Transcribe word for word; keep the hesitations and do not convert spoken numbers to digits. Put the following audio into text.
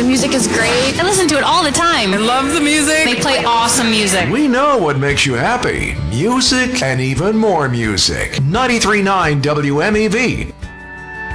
The music is great. I listen to it all the time. I love the music. They play awesome music. We know what makes you happy. Music and even more music. ninety-three point nine W M E V.